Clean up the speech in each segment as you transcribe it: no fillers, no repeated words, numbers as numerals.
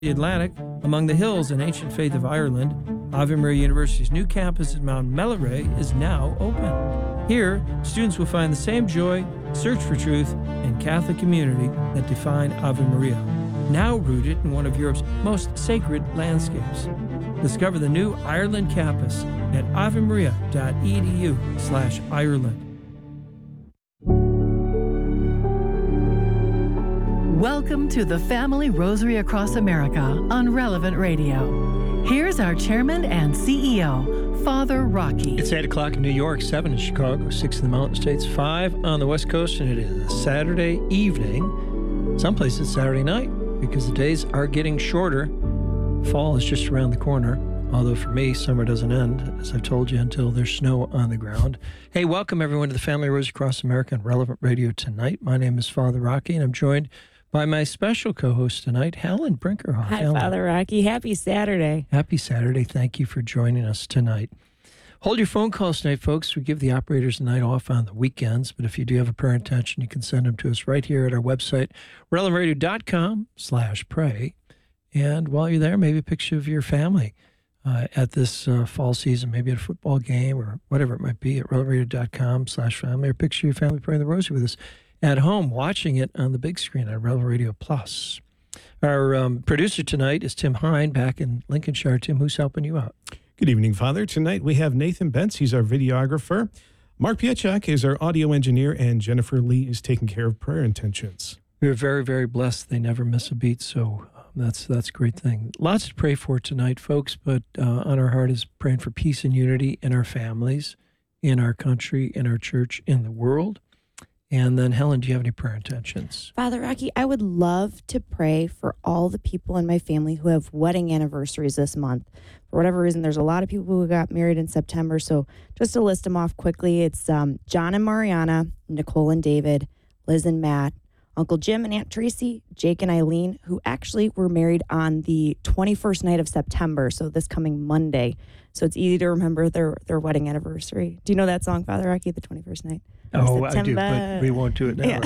the Atlantic, among the hills and ancient faith of Ireland, Ave Maria University's new campus at Mount Melleray is now open. Here, students will find the same joy, search for truth, and Catholic community that define Ave Maria, now rooted in one of Europe's most sacred landscapes. Discover the new Ireland campus at avemaria.edu/Ireland. Welcome to the Family Rosary Across America on Relevant Radio. Here's our chairman and CEO, Father Rocky. It's 8 o'clock in New York, 7 in Chicago, 6 in the Mountain States, 5 on the West Coast, and it is Saturday evening. Some places Saturday night, because the days are getting shorter. Fall is just around the corner, although for me, summer doesn't end, as I've told you, until there's snow on the ground. Hey, welcome everyone to the Family Rosary Across America on Relevant Radio tonight. My name is Father Rocky, and I'm joined by my special co-host tonight, Helen Brinkerhoff. Hi, Helen. Father Rocky. Happy Saturday. Happy Saturday. Thank you for joining us tonight. Hold your phone calls tonight, folks. We give the operators the night off on the weekends, but if you do have a prayer intention, you can send them to us right here at our website, relevantradio.com/pray. And while you're there, maybe a picture of your family at this fall season, maybe at a football game or whatever it might be at relevantradio.com/family, or picture your family praying the rosary with us at home, watching it on the big screen on Relevant Radio Plus. Our producer tonight is Tim Hine back in Lincolnshire. Tim, who's helping you out? Good evening, Father. Tonight we have Nathan Bentz. He's our videographer. Mark Piechak is our audio engineer, and Jennifer Lee is taking care of prayer intentions. We're very, very blessed. They never miss a beat, so that's a great thing. Lots to pray for tonight, folks, but on our heart is praying for peace and unity in our families, in our country, in our church, in the world. And then, Helen, do you have any prayer intentions? Father Rocky, I would love to pray for all the people in my family who have wedding anniversaries this month. For whatever reason, there's a lot of people who got married in September, so just to list them off quickly, it's John and Mariana, Nicole and David, Liz and Matt, Uncle Jim and Aunt Tracy, Jake and Eileen, who actually were married on the 21st night of September, so this coming Monday. So it's easy to remember their wedding anniversary. Do you know that song, Father Rocky, the 21st night? Oh, I do, but we won't do it now. Yeah.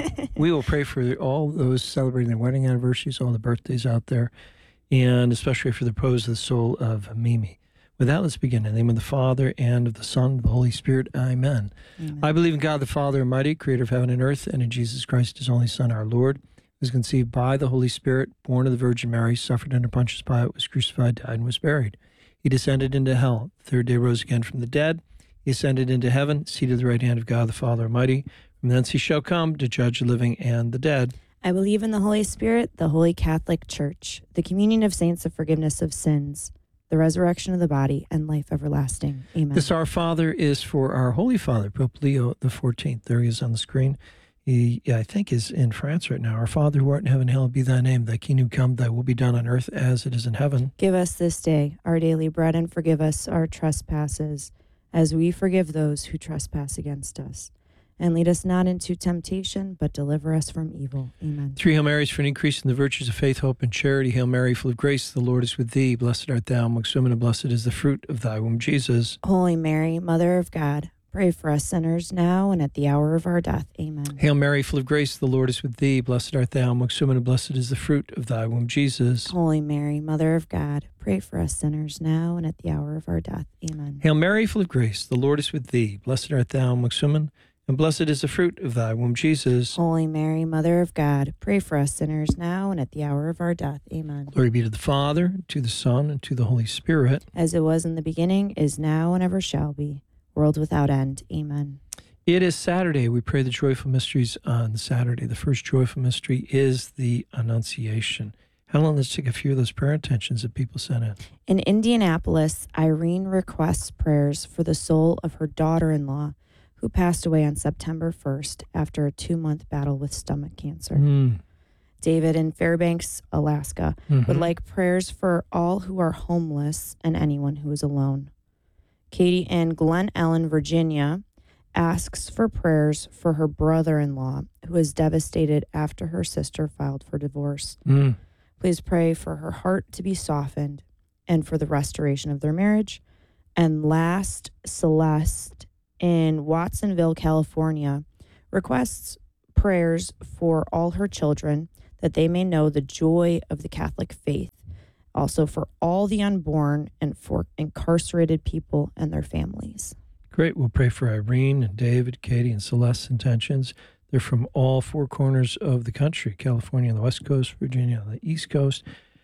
We will pray for all those celebrating their wedding anniversaries, all the birthdays out there, and especially for the repose of the soul of Mimi. With that, let's begin. In the name of the Father, and of the Son, and of the Holy Spirit. Amen. Amen. I believe in God the Father Almighty, creator of heaven and earth, and in Jesus Christ, his only Son, our Lord, who was conceived by the Holy Spirit, born of the Virgin Mary, suffered under Pontius Pilate, was crucified, died, and was buried. He descended into hell. The third day rose again from the dead. He ascended into heaven, seated at the right hand of God the Father Almighty. From thence he shall come to judge the living and the dead. I believe in the Holy Spirit, the Holy Catholic Church, the communion of saints, the forgiveness of sins, the resurrection of the body, and life everlasting. Amen. This Our Father is for our Holy Father, Pope Leo XIV. There he is on the screen. He, I think, is in France right now. Our Father who art in heaven, hallowed be thy name. Thy kingdom come, thy will be done on earth as it is in heaven. Give us this day our daily bread, and forgive us our trespasses, as we forgive those who trespass against us. And lead us not into temptation, but deliver us from evil. Amen. 3 Hail Marys for an increase in the virtues of faith, hope, and charity. Hail Mary, full of grace, the Lord is with thee. Blessed art thou amongst women, and blessed is the fruit of thy womb, Jesus. Holy Mary, Mother of God, pray for us sinners now and at the hour of our death. Amen. Hail Mary, full of grace, the Lord is with thee. Blessed art thou amongst women, and blessed is the fruit of thy womb, Jesus. Holy Mary, Mother of God, pray for us sinners now and at the hour of our death. Amen. Hail Mary, full of grace, the Lord is with thee. Blessed art thou amongst women, and blessed is the fruit of thy womb, Jesus. Holy Mary, Mother of God, pray for us sinners now and at the hour of our death. Amen. Glory be to the Father, to the Son, and to the Holy Spirit. As it was in the beginning, is now, and ever shall be, world without end. Amen. It is Saturday. We pray the joyful mysteries on Saturday. The first joyful mystery is the Annunciation. Helen, let's take a few of those prayer intentions that people sent in. In Indianapolis, Irene requests prayers for the soul of her daughter-in-law, who passed away on September 1st after a 2-month battle with stomach cancer. David in Fairbanks, Alaska, would like prayers for all who are homeless and anyone who is alone. Katie in Glen Ellen, Virginia, asks for prayers for her brother-in-law, who is devastated after her sister filed for divorce. Please pray for her heart to be softened and for the restoration of their marriage. And last, Celeste in Watsonville, California, requests prayers for all her children, that they may know the joy of the Catholic faith, also for all the unborn and for incarcerated people and their families. Great. We'll pray for Irene and David, Katie, and Celeste's intentions. They're from all four corners of the country: California on the West Coast, Virginia on the East Coast,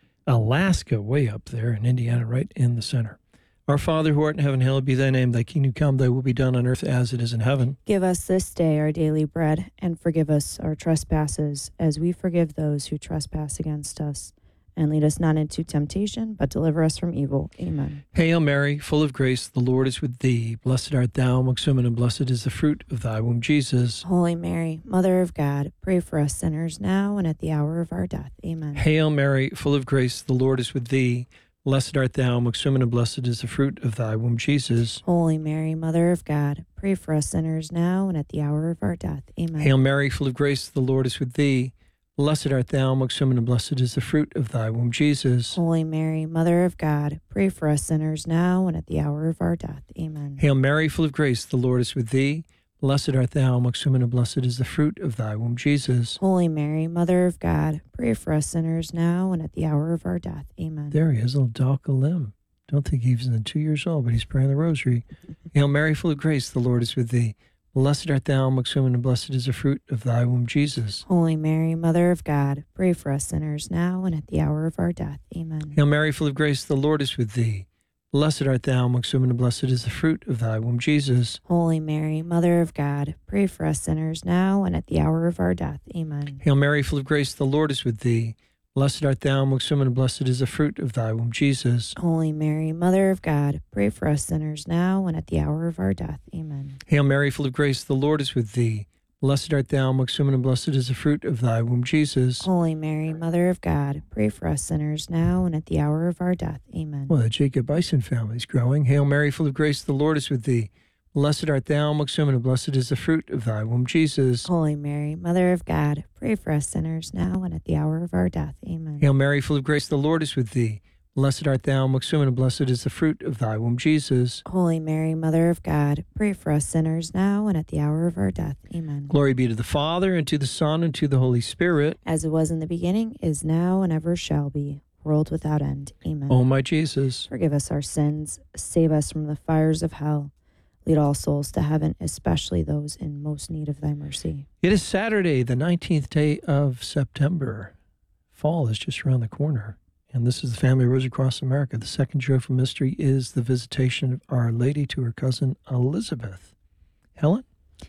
Alaska way up there, and Indiana right in the center. Our Father, who art in heaven, hallowed be thy name. Thy kingdom come, thy will be done on earth as it is in heaven. Give us this day our daily bread, and forgive us our trespasses, as we forgive those who trespass against us. And lead us not into temptation, but deliver us from evil. Amen. Hail Mary, full of grace, the Lord is with thee. Blessed art thou amongst women, and blessed is the fruit of thy womb, Jesus. Holy Mary, Mother of God, pray for us sinners now and at the hour of our death. Amen. Hail Mary, full of grace, the Lord is with thee. Blessed art thou amongst women, and blessed is the fruit of thy womb, Jesus. Holy Mary, Mother of God, pray for us sinners now and at the hour of our death. Amen. Hail Mary, full of grace, the Lord is with thee. Blessed art thou amongst women, and blessed is the fruit of thy womb, Jesus. Holy Mary, Mother of God, pray for us sinners now and at the hour of our death. Amen. Hail Mary, full of grace, the Lord is with thee. Blessed art thou amongst women, and blessed is the fruit of thy womb, Jesus. Holy Mary, Mother of God, pray for us sinners now and at the hour of our death. Amen. There he is, little Dalka Lim. Don't think he's even 2 years old, but he's praying the rosary. Hail Mary, full of grace, the Lord is with thee. Blessed art thou amongst women, and blessed is the fruit of thy womb, Jesus. Holy Mary, Mother of God, pray for us sinners now and at the hour of our death. Amen. Hail Mary, full of grace, the Lord is with thee. Blessed art thou amongst women, and blessed is the fruit of thy womb, Jesus. Holy Mary, Mother of God, pray for us sinners now and at the hour of our death. Amen. Hail Mary, full of grace, the Lord is with thee. Blessed art thou amongst women, and blessed is the fruit of thy womb, Jesus. Holy Mary, Mother of God, pray for us sinners now and at the hour of our death. Amen. Hail Mary, full of grace, the Lord is with thee. Blessed art thou amongst women, and blessed is the fruit of thy womb, Jesus. Holy Mary, Mother of God, pray for us sinners now and at the hour of our death. Amen. Well, the Jacob Bison family is growing. Hail Mary, full of grace, the Lord is with thee. Blessed art thou amongst women, and blessed is the fruit of thy womb, Jesus. Holy Mary, Mother of God, pray for us sinners now and at the hour of our death. Amen. Hail Mary, full of grace, the Lord is with thee. Blessed art thou amongst women, and blessed is the fruit of thy womb, Jesus. Holy Mary, Mother of God, pray for us sinners now and at the hour of our death. Amen. Glory be to the Father, and to the Son, and to the Holy Spirit. As it was in the beginning, is now, and ever shall be, world without end. Amen. O my Jesus. Forgive us our sins, save us from the fires of hell. Lead all souls to heaven, especially those in most need of thy mercy. It is Saturday, the 19th day of September. Fall is just around the corner. And this is the Family Rosary Across America. The second joyful mystery is the visitation of Our Lady to her cousin Elizabeth. Helen?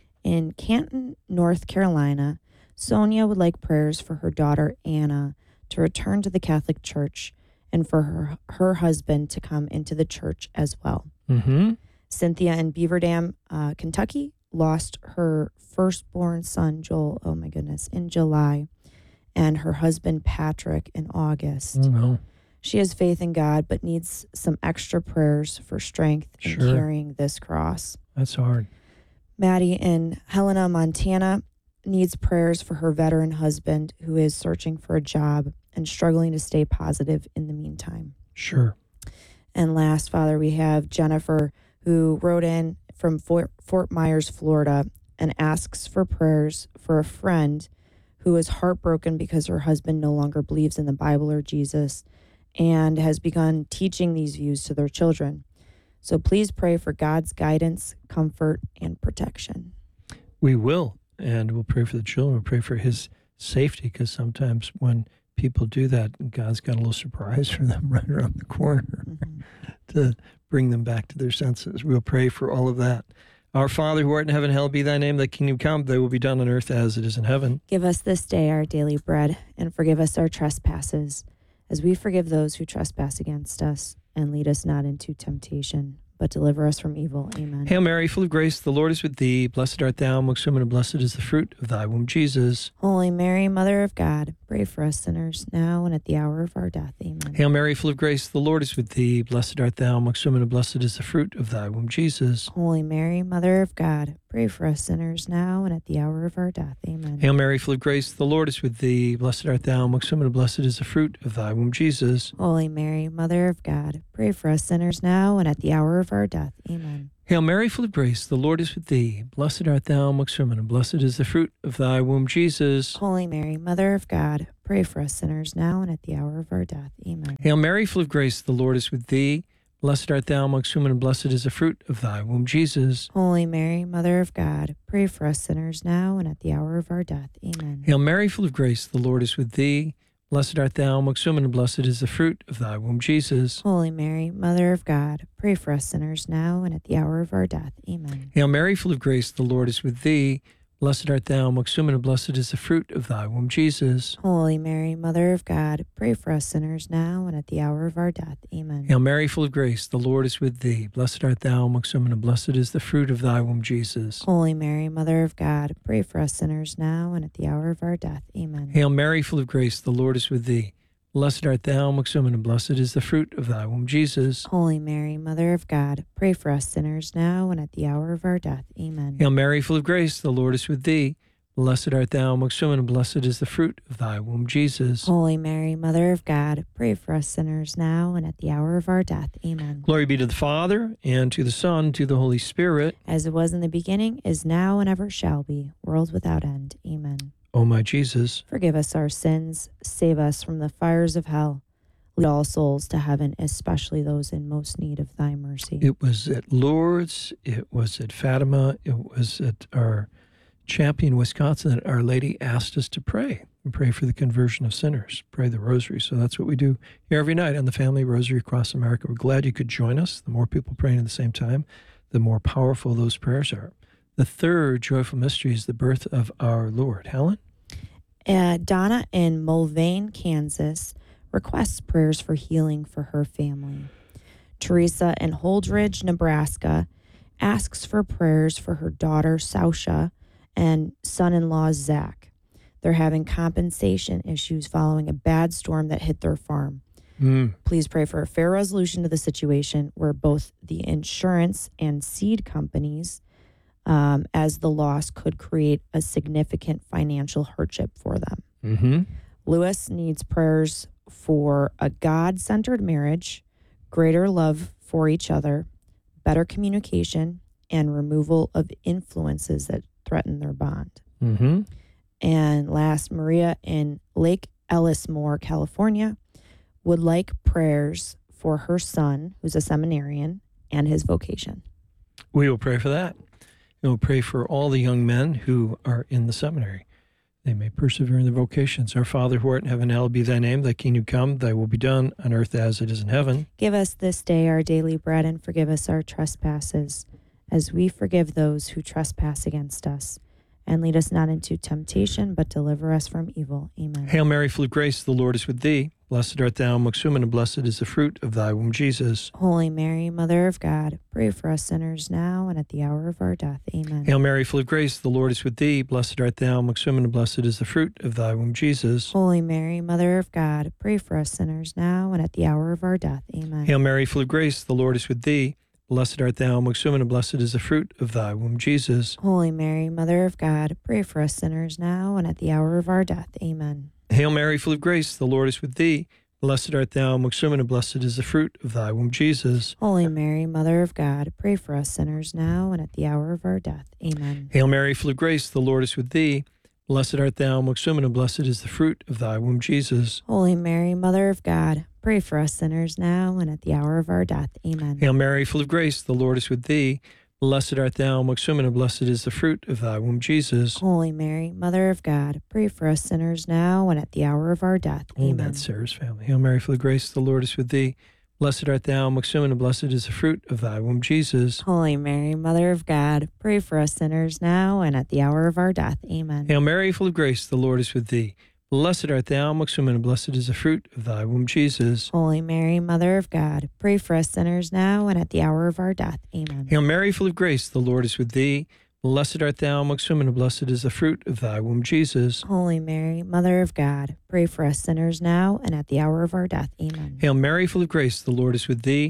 In Canton, North Carolina, Sonia would like prayers for her daughter Anna to return to the Catholic Church and for her husband to come into the church as well. Mm-hmm. Cynthia in Beaver Dam, Kentucky, lost her firstborn son, Joel, in July, and her husband, Patrick, in August. Oh, no. She has faith in God, but needs some extra prayers for strength in carrying this cross. That's hard. Maddie in Helena, Montana, needs prayers for her veteran husband who is searching for a job and struggling to stay positive in the meantime. Sure. And last, Father, we have Jennifer, who wrote in from Fort Myers, Florida, and asks for prayers for a friend who is heartbroken because her husband no longer believes in the Bible or Jesus and has begun teaching these views to their children. So please pray for God's guidance, comfort, and protection. We will, and we'll pray for the children. We'll pray for his safety, because sometimes when people do that, God's got a little surprise for them right around the corner to bring them back to their senses. We'll pray for all of that. Our Father, who art in heaven, hallowed be thy name. Thy kingdom come, thy will be done on earth as it is in heaven. Give us this day our daily bread, and forgive us our trespasses, as we forgive those who trespass against us. And lead us not into temptation, but deliver us from evil. Amen. Hail Mary, full of grace, the Lord is with thee. Blessed art thou amongst women, and blessed is the fruit of thy womb, Jesus. Holy Mary, Mother of God, pray for us sinners now and at the hour of our death. Amen. Hail Mary, full of grace, the Lord is with thee. Blessed art thou amongst women, and blessed is the fruit of thy womb, Jesus. Holy Mary, Mother of God, pray for us sinners now and at the hour of our death. Amen. Hail Mary, full of grace, the Lord is with thee. Blessed art thou amongst women, and blessed is the fruit of thy womb, Jesus. Holy Mary, Mother of God, pray for us sinners now and at the hour of of our death. Amen. Hail Mary, full of grace, the Lord is with thee. Blessed art thou amongst women, and blessed is the fruit of thy womb, Jesus. Holy Mary, Mother of God, pray for us sinners now and at the hour of our death. Amen. Hail Mary, full of grace, the Lord is with thee. Blessed art thou amongst women, and blessed is the fruit of thy womb, Jesus. Holy Mary, Mother of God, pray for us sinners now and at the hour of our death. Amen. Hail Mary, full of grace, the Lord is with thee. Blessed art thou amongst women, and blessed is the fruit of thy womb, Jesus. Holy Mary, Mother of God, pray for us sinners now and at the hour of our death. Amen. Hail Mary, full of grace, the Lord is with thee. Blessed art thou amongst women, and blessed is the fruit of thy womb, Jesus. Holy Mary, Mother of God, pray for us sinners now and at the hour of our death. Amen. Hail Mary, full of grace, the Lord is with thee. Blessed art thou amongst women, and blessed is the fruit of thy womb, Jesus. Holy Mary, Mother of God, pray for us sinners now and at the hour of our death. Amen. Hail Mary, full of grace, the Lord is with thee. Blessed art thou amongst women, and blessed is the fruit of thy womb, Jesus. Holy Mary, Mother of God, pray for us sinners now and at the hour of our death. Amen. Hail Mary, full of grace, the Lord is with thee. Blessed art thou amongst women, and blessed is the fruit of thy womb, Jesus. Holy Mary, Mother of God, pray for us sinners now and at the hour of our death. Amen. Glory be to the Father, and to the Son, and to the Holy Spirit. As it was in the beginning, is now, and ever shall be, world without end. Amen. O my Jesus, Forgive us our sins, save us from the fires of hell. Lead all souls to heaven, especially those in most need of thy mercy. it was at Lourdes, it was at Fatima, it was at our Champion, Wisconsin, that Our Lady asked us to pray and pray for the conversion of sinners, pray the rosary. So that's what we do here every night on the Family Rosary Across America. We're glad you could join us. The more people praying at the same time, the more powerful those prayers are. The third joyful mystery is the birth of our Lord. Helen? Donna in Mulvane, Kansas, requests prayers for healing for her family. Teresa in Holdridge, Nebraska, asks for prayers for her daughter, Sausha, and son-in-law, Zach. They're having compensation issues following a bad storm that hit their farm. Please pray for a fair resolution to the situation where both the insurance and seed companies, as the loss could create a significant financial hardship for them. Lewis needs prayers for a God-centered marriage, greater love for each other, better communication, and removal of influences that threaten their bond. And last, Maria in Lake Ellismore, California, would like prayers for her son, who's a seminarian, and his vocation. We will pray for that. We will pray for all the young men who are in the seminary. They may persevere in their vocations. Our Father who art in heaven, hallowed be thy name. Thy kingdom come, thy will be done on earth as it is in heaven. Give us this day our daily bread, and forgive us our trespasses, as we forgive those who trespass against us. And lead us not into temptation, but deliver us from evil. Amen. Hail Mary, full of grace, the Lord is with thee. Blessed art thou amongst women, and blessed is the fruit of thy womb, Jesus. Holy Mary, Mother of God, pray for us sinners now and at the hour of our death. Amen. Hail Mary, full of grace, the Lord is with thee. Blessed art thou amongst women, and blessed is the fruit of thy womb, Jesus. Holy Mary, Mother of God, pray for us sinners now and at the hour of our death. Amen. Hail Mary, full of grace, the Lord is with thee. Blessed art thou amongst women, and blessed is the fruit of thy womb, Jesus. Holy Mary, Mother of God, pray for us sinners now and at the hour of our death. Amen. Hail Mary, full of grace, the Lord is with thee. Blessed art thou amongst women, and blessed is the fruit of thy womb, Jesus. Holy Mary, Mother of God, pray for us sinners now and at the hour of our death. Amen. Hail Mary, full of grace, the Lord is with thee. Blessed art thou amongst women, and blessed is the fruit of thy womb, Jesus. Holy Mary, Mother of God, pray for us sinners now and at the hour of our death. Amen. Hail Mary, full of grace, the Lord is with thee. Blessed art thou amongst women, and blessed is the fruit of thy womb, Jesus. Holy Mary, Mother of God, pray for us sinners now and at the hour of our death. Oh, Amen. that's Sarah's family. Hail Mary, full of grace, the Lord is with thee. Blessed art thou amongst women, and blessed is the fruit of thy womb, Jesus. Holy Mary, Mother of God, pray for us sinners now and at the hour of our death. Amen. Hail Mary, full of grace, the Lord is with thee. Blessed art thou amongst women, and blessed is the fruit of thy womb, Jesus. Holy Mary, Mother of God, pray for us sinners now and at the hour of our death. Amen. Hail Mary, full of grace, the Lord is with thee. Blessed art thou amongst women, and blessed is the fruit of thy womb, Jesus. Holy Mary, Mother of God, pray for us sinners now and at the hour of our death. Amen. Hail Mary, full of grace, the Lord is with thee.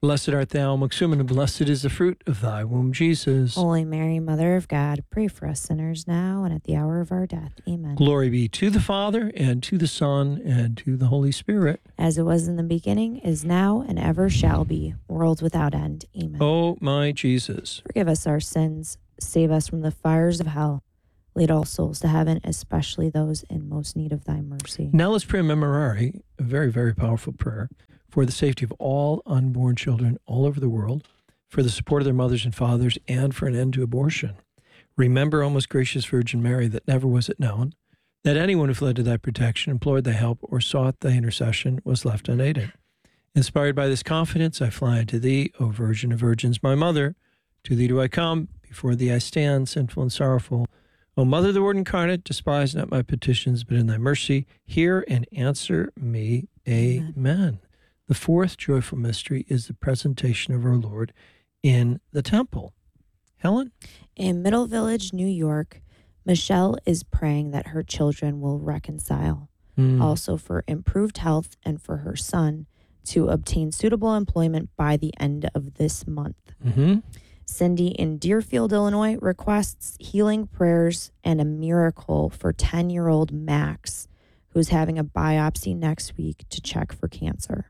Blessed art thou amongst women, and blessed is the fruit of thy womb, Jesus. Holy Mary, Mother of God, pray for us sinners now and at the hour of our death. Amen. Glory be to the Father, and to the Son, and to the Holy Spirit. As it was in the beginning, is now, and ever shall be, world without end. Amen. O my Jesus. Forgive us our sins, save us from the fires of hell. Lead all souls to heaven, especially those in most need of thy mercy. Now let's pray a memorare, a very, very powerful prayer, for the safety of all unborn children all over the world, for the support of their mothers and fathers, and for an end to abortion. Remember, O most gracious Virgin Mary, that never was it known that anyone who fled to thy protection, implored thy help, or sought thy intercession was left unaided. Inspired by this confidence, I fly unto thee, O Virgin of Virgins, my mother. To thee do I come, before thee I stand, sinful and sorrowful. O Mother of the Word incarnate, despise not my petitions, but in thy mercy hear and answer me. Amen. The fourth joyful mystery is the presentation of our Lord in the temple. Helen? In Middle Village, New York, Michelle is praying that her children will reconcile. Also for improved health and for her son to obtain suitable employment by the end of this month. Cindy in Deerfield, Illinois, requests healing prayers and a miracle for 10-year-old Max, who's having a biopsy next week to check for cancer.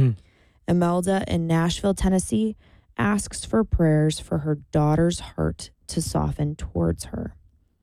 Imelda in Nashville, Tennessee, asks for prayers for her daughter's heart to soften towards her.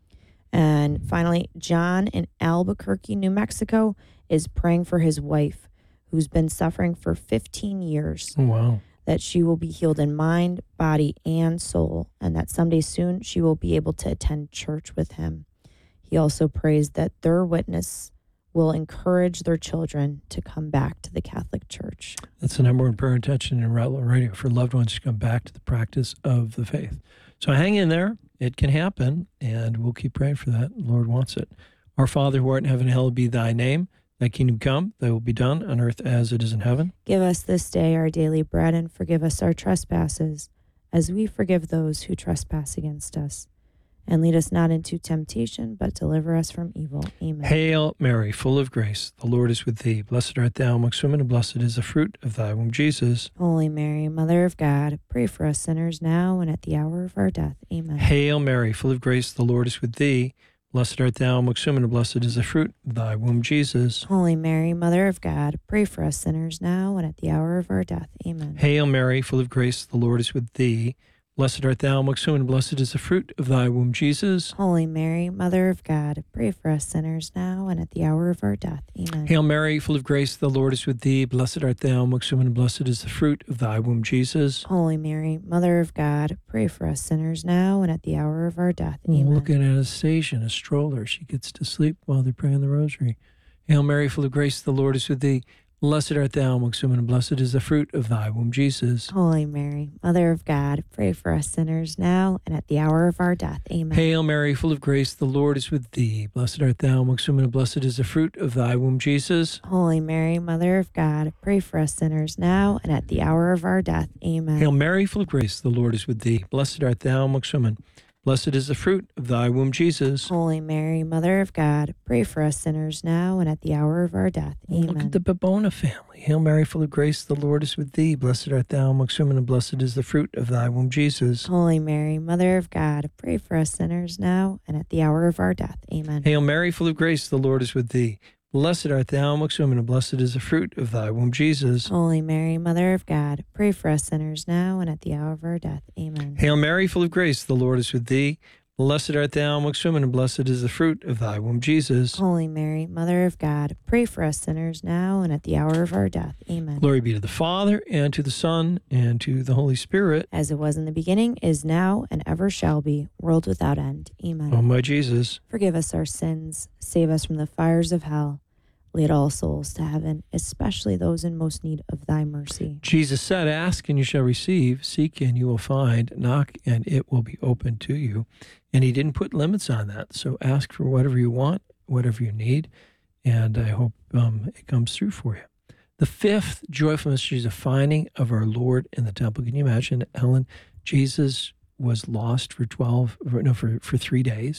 And finally, John in Albuquerque, New Mexico, is praying for his wife, who's been suffering for 15 years. Wow. That she will be healed in mind, body, and soul, and that someday soon she will be able to attend church with him. He also prays that their witness will encourage their children to come back to the Catholic Church. That's the number one prayer intention in Relevant Radio, for loved ones to come back to the practice of the faith. So hang in there. It can happen, and we'll keep praying for that. The Lord wants it. Our Father, who art in heaven, hallowed be thy name. Thy kingdom come, thy will be done on earth as it is in heaven. Give us this day our daily bread, and forgive us our trespasses, as we forgive those who trespass against us. And lead us not into temptation, but deliver us from evil. Amen. Hail Mary, full of grace, the Lord is with thee. Blessed art thou amongst women, and blessed is the fruit of thy womb, Jesus. Holy Mary, Mother of God, pray for us sinners now and at the hour of our death. Amen. Hail Mary, full of grace, the Lord is with thee. Blessed art thou amongst women, and blessed is the fruit of thy womb, Jesus. Holy Mary, Mother of God, pray for us sinners now and at the hour of our death. Amen. Hail Mary, full of grace, the Lord is with thee. Blessed art thou amongst women, and blessed is the fruit of thy womb, Jesus. Holy Mary, Mother of God, pray for us sinners now and at the hour of our death. Amen. Hail Mary, full of grace, the Lord is with thee. Blessed art thou amongst women, and blessed is the fruit of thy womb, Jesus. Holy Mary, Mother of God, pray for us sinners now and at the hour of our death. Amen. Look at Anastasia in a stroller. She gets to sleep while they're praying the rosary. Hail Mary, full of grace, the Lord is with thee. Blessed art thou amongst women, and blessed is the fruit of thy womb, Jesus. Holy Mary, Mother of God, pray for us sinners now and at the hour of our death. Amen. Hail Mary, full of grace, the Lord is with thee. Blessed art thou amongst women, and blessed is the fruit of thy womb, Jesus. Holy Mary, Mother of God, pray for us sinners now and at the hour of our death. Amen. Hail Mary, full of grace, the Lord is with thee. Blessed art thou amongst women. Blessed is the fruit of thy womb, Jesus. Holy Mary, Mother of God, pray for us sinners now and at the hour of our death. Amen. Look at the Babona family. Hail Mary, full of grace, the Lord is with thee. Blessed art thou amongst women, and blessed is the fruit of thy womb, Jesus. Holy Mary, Mother of God, pray for us sinners now and at the hour of our death. Amen. Hail Mary, full of grace, the Lord is with thee. Blessed art thou amongst women, and blessed is the fruit of thy womb, Jesus. Holy Mary, Mother of God, pray for us sinners now and at the hour of our death. Amen. Hail Mary, full of grace, the Lord is with thee. Blessed art thou amongst women, and blessed is the fruit of thy womb, Jesus. Holy Mary, Mother of God, pray for us sinners now and at the hour of our death. Amen. Glory be to the Father, and to the Son, and to the Holy Spirit. As it was in the beginning, is now, and ever shall be, world without end. Amen. O my Jesus. Forgive us our sins, save us from the fires of hell. Lead all souls to heaven, especially those in most need of thy mercy. Jesus said, ask and you shall receive, seek and you will find, knock and it will be opened to you. And he didn't put limits on that. So ask for whatever you want, whatever you need, and I hope it comes through for you. The fifth joyful mystery is the finding of our Lord in the temple. Can you imagine, Ellen? Jesus was lost for 3 days.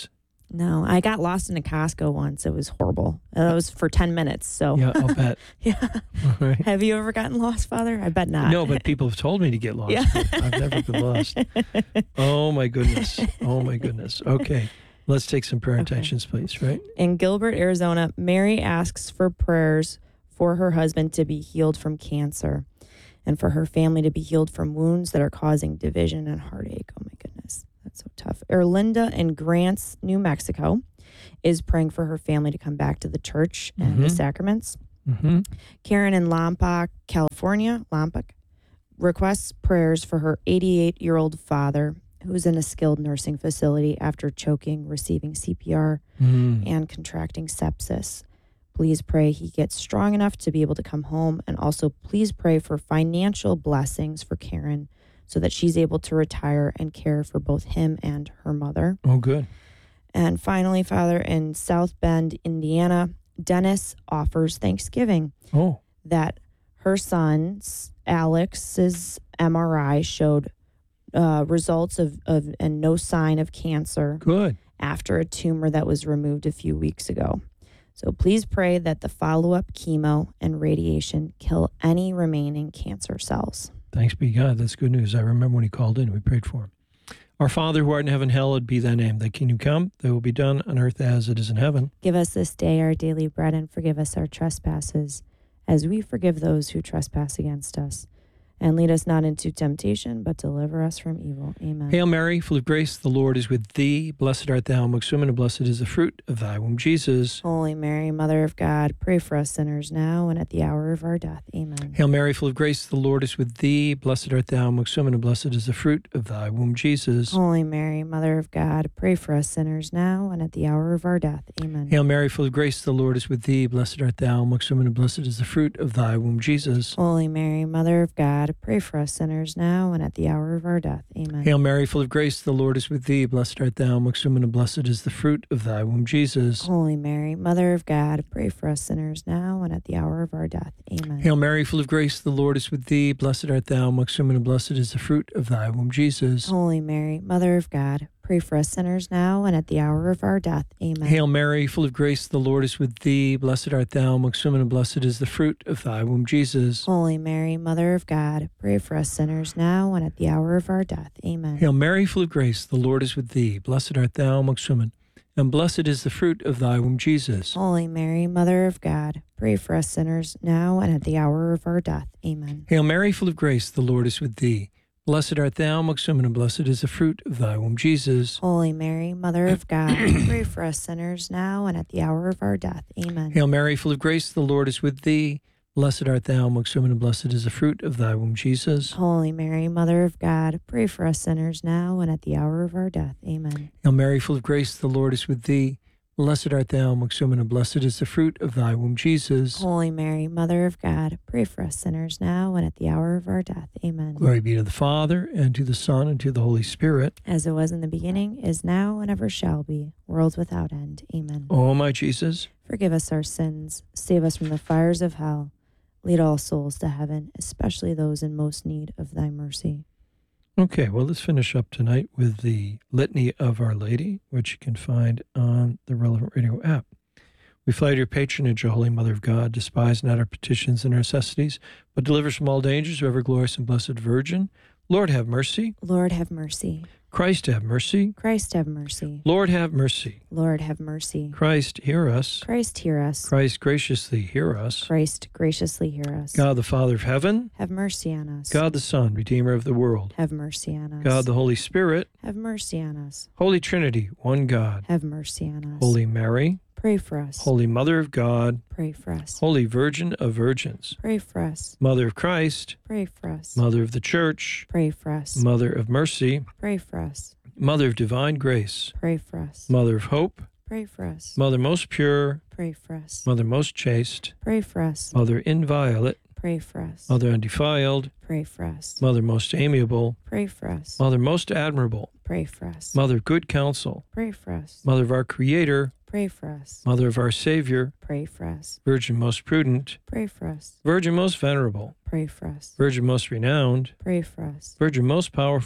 No, I got lost in a Costco once. It was horrible. It was for 10 minutes. So Yeah, I'll bet. yeah. Right. Have you ever gotten lost, Father? I bet not. No, but people have told me to get lost. Yeah. But I've never been lost. Oh, my goodness. Oh, my goodness. Okay. Let's take some prayer intentions, please, right? In Gilbert, Arizona, Mary asks for prayers for her husband to be healed from cancer and for her family to be healed from wounds that are causing division and heartache. Oh, my goodness. That's so tough. Erlinda in Grants, New Mexico, is praying for her family to come back to the church and the sacraments. Mm-hmm. Karen in Lompoc, California, requests prayers for her 88-year-old father who's in a skilled nursing facility after choking, receiving CPR, and contracting sepsis. Please pray he gets strong enough to be able to come home. And also please pray for financial blessings for Karen so that she's able to retire and care for both him and her mother. Oh, good. And finally, Father, in South Bend, Indiana, Dennis offers thanksgiving Oh, that her son's Alex's MRI showed results of and no sign of cancer good. after a tumor that was removed a few weeks ago. So please pray that the follow-up chemo and radiation kill any remaining cancer cells. Thanks be God. That's good news. I remember when he called in, we prayed for him. Our Father who art in heaven, hallowed be thy name. Thy kingdom come, thy will be done on earth as it is in heaven. Give us this day our daily bread and forgive us our trespasses, as we forgive those who trespass against us. And lead us not into temptation, but deliver us from evil. Amen. Hail Mary, full of grace, the Lord is with thee. Blessed art thou amongst women, and blessed is the fruit of thy womb, Jesus. Holy Mary, Mother of God, pray for us sinners now and at the hour of our death. Amen. Hail Mary, full of grace, the Lord is with thee. Blessed art thou amongst women, and blessed is the fruit of thy womb, Jesus. Holy Mary, Mother of God, pray for us sinners now and at the hour of our death. Amen. Hail Mary, full of grace, the Lord is with thee. Blessed art thou amongst women, and blessed is the fruit of thy womb, Jesus. Holy Mary, Mother of God, pray for us sinners now and at the hour of our death. Amen. Hail Mary, full of grace, the Lord is with thee. Blessed art thou amongst women, and blessed is the fruit of thy womb, Jesus. Holy Mary, Mother of God, pray for us sinners now and at the hour of our death. Amen. Hail Mary, full of grace, the Lord is with thee. Blessed art thou amongst women, and blessed is the fruit of thy womb, Jesus. Holy Mary, Mother of God, pray for us sinners now and at the hour of our death. Amen. Hail Mary, full of grace, the Lord is with thee. Blessed art thou amongst women, and blessed is the fruit of thy womb, Jesus. Holy Mary, Mother of God, pray for us sinners now and at the hour of our death. Amen. Hail Mary, full of grace, the Lord is with thee. Blessed art thou amongst women, and blessed is the fruit of thy womb, Jesus. Holy Mary, Mother of God, pray for us sinners now and at the hour of our death. Amen. Hail Mary, full of grace, the Lord is with thee. Blessed art thou amongst women, and blessed is the fruit of thy womb, Jesus. Holy Mary, Mother of God, pray for us sinners now and at the hour of our death. Amen. Hail Mary, full of grace, the Lord is with thee. Blessed art thou amongst women, and blessed is the fruit of thy womb, Jesus. Holy Mary, Mother of God, pray for us sinners now and at the hour of our death. Amen. Hail Mary, full of grace, the Lord is with thee. Blessed art thou amongst women, and blessed is the fruit of thy womb, Jesus. Holy Mary, Mother of God, pray for us sinners now and at the hour of our death. Amen. Glory be to the Father, and to the Son, and to the Holy Spirit. As it was in the beginning, is now, and ever shall be, world without end. Amen. O my Jesus, Forgive us our sins, save us from the fires of hell, lead all souls to heaven, especially those in most need of thy mercy. Okay, well, let's finish up tonight with the Litany of Our Lady, which you can find on the Relevant Radio app. We fly to your patronage, O Holy Mother of God. Despise not our petitions and our necessities, but deliver us from all dangers, O ever glorious and blessed Virgin. Lord, have mercy. Lord, have mercy. Christ, have mercy. Christ, have mercy. Lord, have mercy. Lord, have mercy. Christ, hear us. Christ, hear us. Christ, graciously hear us. Christ, graciously hear us. God, the Father of heaven. Have mercy on us. God, the Son, Redeemer of the world. Have mercy on us. God, the Holy Spirit. Have mercy on us. Holy Trinity, one God. Have mercy on us. Holy Mary. Pray for us. Holy Mother of God. Pray for us. Holy Virgin of Virgins. Pray for us. Mother of Christ. Pray for us. Mother of the Church. Pray for us. Mother of Mercy. Pray for us. Mother of Divine Grace. Pray for us. Mother of Hope. Pray for us. Mother most pure. Pray for us. Mother most chaste. Pray for us. Mother inviolate. Pray for us. Mother undefiled. Pray for us. Mother most amiable. Pray for us. Mother most admirable. Pray for us. Mother of good counsel. Pray for us. Mother of our Creator. Pray for us. Mother of our Savior. Pray for us. Virgin most prudent. Pray for us. Virgin most venerable. Pray for us. Virgin most renowned. Pray for us. Virgin most powerful.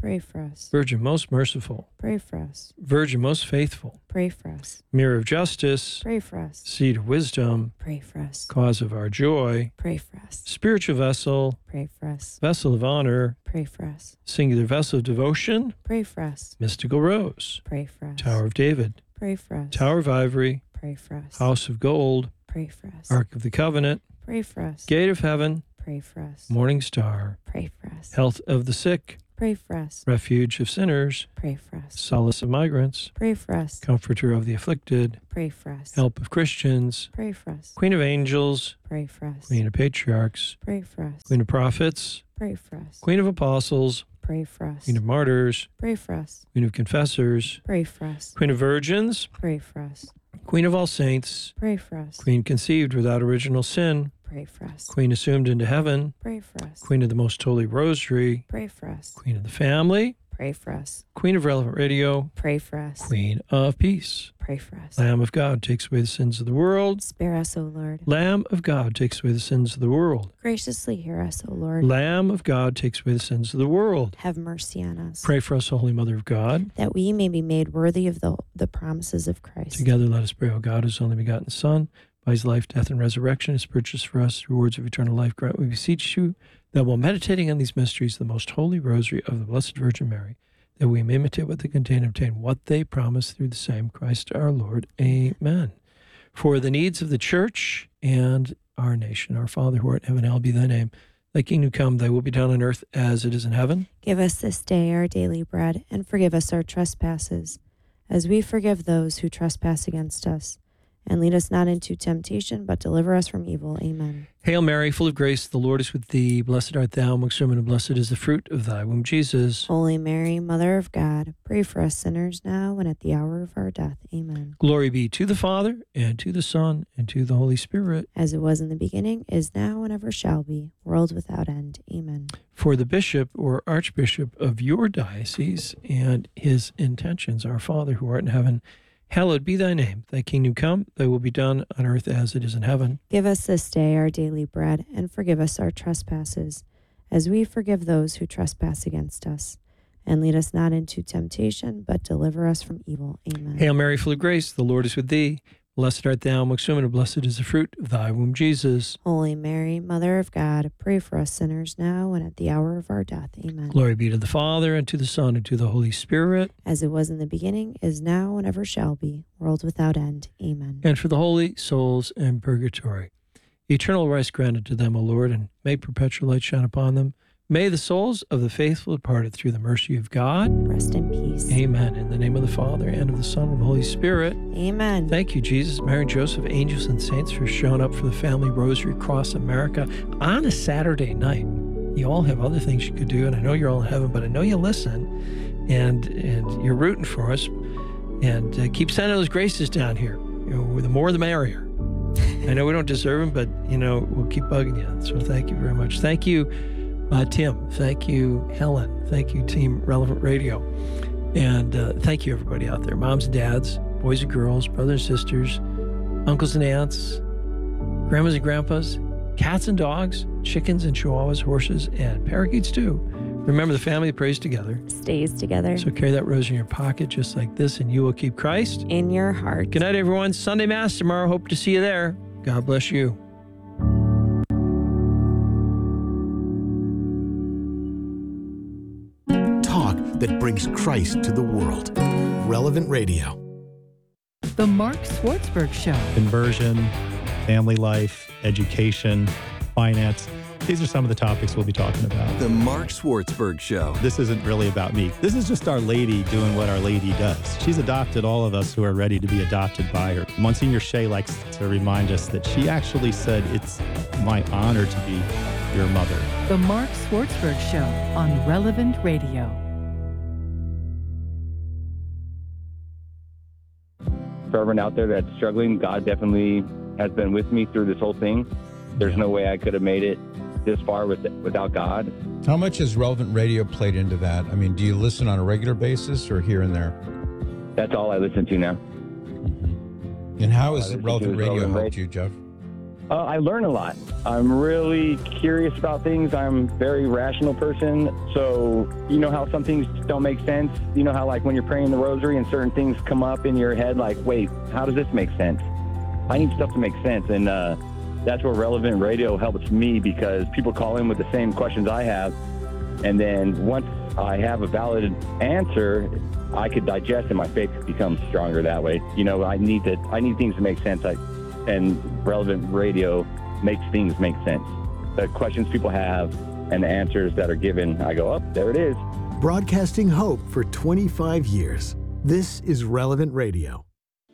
Pray for us. Virgin most merciful, Pray for us. Virgin most faithful, Pray for us. Mirror of justice, Pray for us. Seat of wisdom, Pray for us. cause of our joy, Pray for us. spiritual vessel, Pray for us. vessel of honor, Pray for us. singular vessel of devotion, Pray for us. mystical rose, Pray for us. Tower of David, Pray for us. Tower of Ivory, Pray for us. House of Gold, Pray for us. Ark of the Covenant, Pray for us. Gate of Heaven, Pray for us. Morning Star, Pray for us. Health of the Sick, Pray for us. Refuge of Sinners, Pray for us. Solace of Migrants, Pray for us. Comforter of the Afflicted, Pray for us. Help of Christians, Pray for us. Queen of Angels, Pray for us. Queen of Patriarchs, Pray for us. Queen of Prophets, Pray for us. Queen of Apostles, Pray for us. Queen of Martyrs, Pray for us. Queen of Confessors, Pray for us. Queen of Virgins, Pray for us. Queen of all saints, Pray for us. Queen conceived without original sin, Pray for us. Queen assumed into heaven, Pray for us. Queen of the Most Holy Rosary, Pray for us. Queen of the Family, Pray for us. Queen of Relevant Radio, Pray for us. Queen of Peace. Pray for us. Lamb of God takes away the sins of the world. Spare us, O Lord. Lamb of God takes away the sins of the world. Graciously hear us, O Lord. Lamb of God takes away the sins of the world. Have mercy on us, Pray for us, O Holy Mother of God. that we may be made worthy of the promises of Christ. Together let us pray, O God, whose only begotten Son, by his life, death, and resurrection, has purchased for us the rewards of eternal life. Grant, we beseech you, that while meditating on these mysteries, the most holy rosary of the Blessed Virgin Mary, that we may imitate what they contain and obtain what they promise through the same Christ our Lord. Amen. For the needs of the church and our nation, our Father who art in heaven, hallowed be thy name. Thy kingdom come, thy will be done on earth as it is in heaven. Give us this day our daily bread, and forgive us our trespasses, as we forgive those who trespass against us. And lead us not into temptation, but deliver us from evil. Amen. Hail Mary, full of grace, the Lord is with thee. Blessed art thou amongst women, and blessed is the fruit of thy womb, Jesus. Holy Mary, Mother of God, pray for us sinners now and at the hour of our death. Amen. Glory be to the Father, and to the Son, and to the Holy Spirit. As it was in the beginning, is now, and ever shall be, world without end. Amen. For the bishop or archbishop of your diocese and his intentions, our Father who art in heaven, hallowed be thy name. Thy kingdom come, thy will be done on earth as it is in heaven. Give us this day our daily bread, and forgive us our trespasses, as we forgive those who trespass against us. And lead us not into temptation, but deliver us from evil. Amen. Hail Mary, full of grace, the Lord is with thee. Blessed art thou amongst women, and blessed is the fruit of thy womb, Jesus. Holy Mary, Mother of God, pray for us sinners now and at the hour of our death. Amen. Glory be to the Father, and to the Son, and to the Holy Spirit. As it was in the beginning, is now, and ever shall be, world without end. Amen. And for the holy souls in purgatory. Eternal rest granted to them, O Lord, and may perpetual light shine upon them. May the souls of the faithful departed through the mercy of God. Rest in peace. Amen. In the name of the Father, and of the Son, and of the Holy Spirit. Amen. Thank you, Jesus, Mary, and Joseph, angels, and saints, for showing up for the Family Rosary across America on a Saturday night. You all have other things you could do, and I know you're all in heaven, but I know you listen, and you're rooting for us. And keep sending those graces down here. You know, the more the merrier. I know we don't deserve them, but, you know, we'll keep bugging you. So thank you very much. Thank you, Tim. Thank you, Helen. Thank you, Team Relevant Radio. And thank you, everybody out there. Moms and dads, boys and girls, brothers and sisters, uncles and aunts, grandmas and grandpas, cats and dogs, chickens and chihuahuas, horses, and parakeets too. Remember, the family that prays together Stays together. So carry that rose in your pocket just like this, and you will keep Christ In your heart. Good night, everyone. Sunday Mass tomorrow. Hope to see you there. God bless you. Talk that brings Christ to the world. Relevant Radio. The Mark Swartzberg Show. Conversion, family life, education, finance. These are some of the topics we'll be talking about. The Mark Swartzberg Show. This isn't really about me. This is just Our Lady doing what Our Lady does. She's adopted all of us who are ready to be adopted by her. Monsignor Shea likes to remind us that she actually said, "It's my honor to be your mother." The Mark Swartzberg Show on Relevant Radio. For everyone out there that's struggling, God definitely has been with me through this whole thing. There's no way I could have made it this far without God. How much has Relevant Radio played into that? I mean, do you listen on a regular basis or here and there? That's all I listen to now. And how has Relevant Radio helped you, Jeff? I learn a lot. I'm really curious about things. I'm a very rational person. So, you know how some things don't make sense? You know how, like, when you're praying the rosary and certain things come up in your head, like, wait, how does this make sense? I need stuff to make sense. And that's where Relevant Radio helps me, because people call in with the same questions I have. And then once I have a valid answer, I could digest and my faith becomes stronger that way. You know, I need things to make sense. And Relevant Radio makes things make sense. The questions people have and the answers that are given, I go, oh, there it is. Broadcasting hope for 25 years. This is Relevant Radio.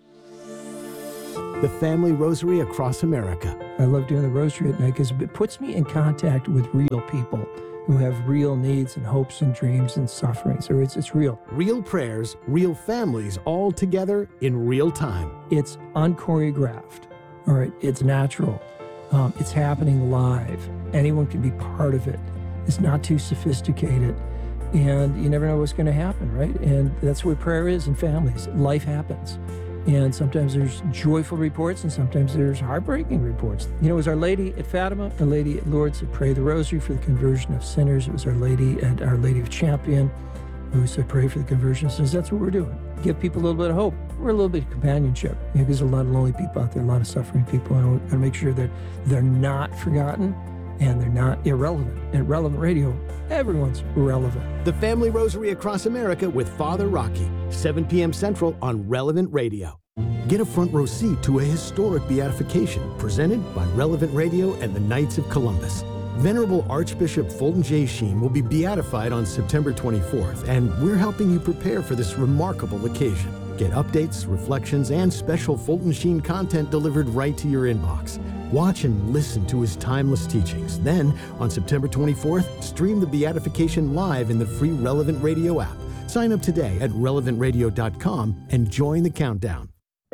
The Family Rosary across America. I love doing the rosary at night because it puts me in contact with real people who have real needs and hopes and dreams and sufferings. So it's real. Real prayers, real families, all together in real time. It's unchoreographed. All right, it's natural. It's happening live. Anyone can be part of it. It's not too sophisticated. And you never know what's going to happen, right? And that's what prayer is in families. Life happens. And sometimes there's joyful reports and sometimes there's heartbreaking reports. You know, it was Our Lady at Fatima, Our Lady at Lourdes that prayed the rosary for the conversion of sinners. It was Our Lady at Our Lady of Champion who said pray for the conversion of sinners. That's what we're doing. Give people a little bit of hope. We're a little bit of companionship. You know, there's a lot of lonely people out there, a lot of suffering people. And I want to make sure that they're not forgotten and they're not irrelevant. At Relevant Radio, everyone's relevant. The Family Rosary across America with Father Rocky, 7 p.m. Central on Relevant Radio. Get a front row seat to a historic beatification presented by Relevant Radio and the Knights of Columbus. Venerable Archbishop Fulton J. Sheen will be beatified on September 24th, and we're helping you prepare for this remarkable occasion. Get updates, reflections, and special Fulton Sheen content delivered right to your inbox. Watch and listen to his timeless teachings. Then, on September 24th, stream the beatification live in the free Relevant Radio app. Sign up today at relevantradio.com and join the countdown.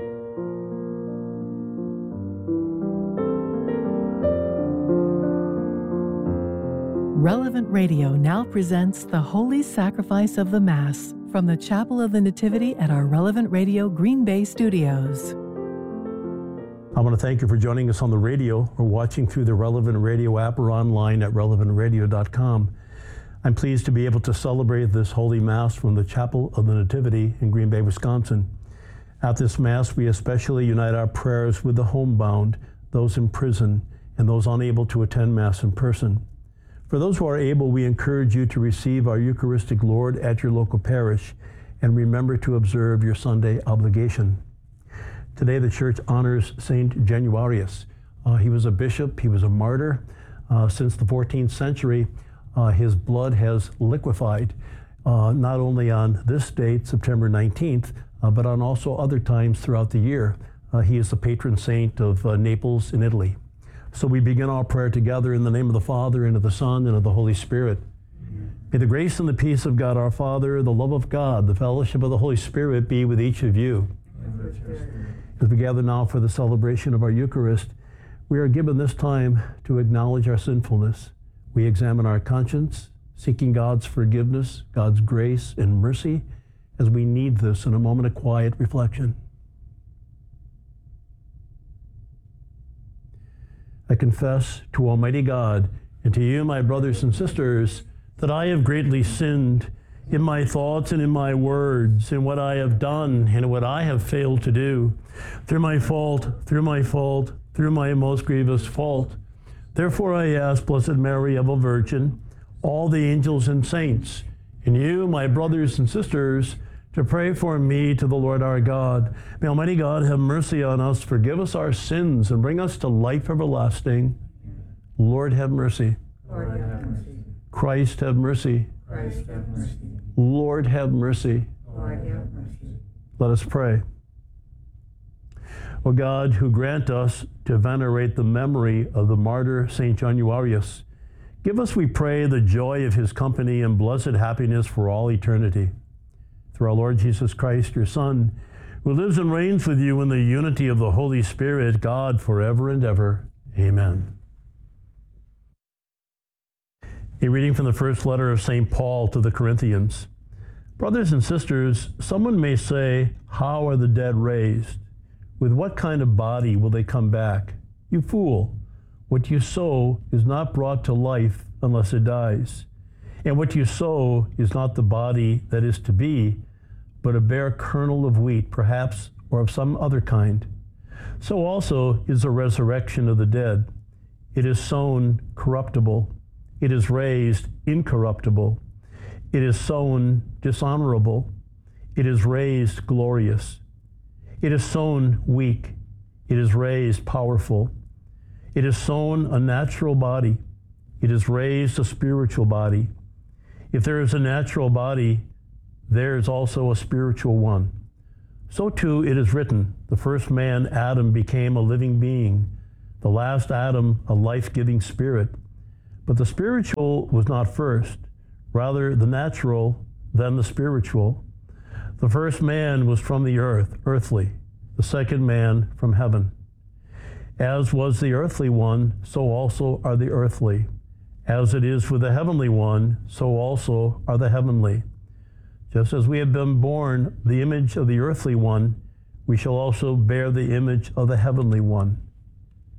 Relevant Radio now presents the Holy Sacrifice of the Mass from the Chapel of the Nativity at our Relevant Radio Green Bay studios. I want to thank you for joining us on the radio or watching through the Relevant Radio app or online at relevantradio.com. I'm pleased to be able to celebrate this Holy Mass from the Chapel of the Nativity in Green Bay, Wisconsin. At this Mass, we especially unite our prayers with the homebound, those in prison, and those unable to attend Mass in person. For those who are able, we encourage you to receive our Eucharistic Lord at your local parish and remember to observe your Sunday obligation. Today, the Church honors Saint Januarius. He was a bishop, he was a martyr. Since the 14th century, his blood has liquefied, not only on this date, September 19th, but on also other times throughout the year. He is the patron saint of Naples in Italy. So we begin our prayer together in the name of the Father, and of the Son, and of the Holy Spirit. May the grace and the peace of God our Father, the love of God, the fellowship of the Holy Spirit be with each of you. As we gather now for the celebration of our Eucharist, we are given this time to acknowledge our sinfulness. We examine our conscience, seeking God's forgiveness, God's grace and mercy, as we need this in a moment of quiet reflection. I confess to Almighty God and to you, my brothers and sisters, that I have greatly sinned in my thoughts and in my words, in what I have done and what I have failed to do, through my fault, through my most grievous fault. Therefore I ask, Blessed Mary, ever Virgin, all the angels and saints, and you, my brothers and sisters, to pray for me to the Lord our God. May Almighty God have mercy on us, forgive us our sins, and bring us to life everlasting. Lord, have mercy. Lord, have mercy. Christ, have mercy. Christ, have mercy. Lord, have mercy. Lord, have mercy. Let us pray. O God, who grant us to venerate the memory of the martyr St. Januarius, give us, we pray, the joy of his company and blessed happiness for all eternity. Through our Lord Jesus Christ, your Son, who lives and reigns with you in the unity of the Holy Spirit, God, forever and ever. Amen. A reading from the first letter of St. Paul to the Corinthians. Brothers and sisters, someone may say, how are the dead raised? With what kind of body will they come back? You fool, what you sow is not brought to life unless it dies. And what you sow is not the body that is to be, but a bare kernel of wheat, perhaps, or of some other kind. So also is the resurrection of the dead. It is sown corruptible. It is raised incorruptible. It is sown dishonorable. It is raised glorious. It is sown weak. It is raised powerful. It is sown a natural body. It is raised a spiritual body. If there is a natural body, there is also a spiritual one. So too it is written, the first man, Adam, became a living being, the last Adam, a life-giving spirit. But the spiritual was not first, rather the natural, then the spiritual. The first man was from the earth, earthly, the second man from heaven. As was the earthly one, so also are the earthly. As it is with the heavenly one, so also are the heavenly. Just as we have been born the image of the earthly one, we shall also bear the image of the heavenly one.